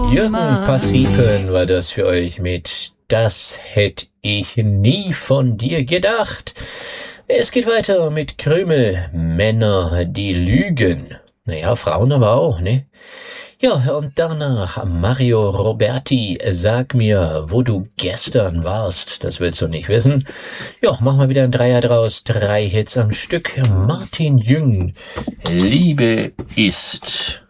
Jürgen Passiepen war das für euch mit Das hätte ich nie von dir gedacht. Es geht weiter mit Krümel, Männer, die lügen. Naja, Frauen aber auch, ne? Ja, und danach Mario Roberti, Sag mir, wo du gestern warst. Das willst du nicht wissen. Ja, machen wir wieder ein Dreier draus. 3 Hits am Stück. Martin Jüng, Liebe ist...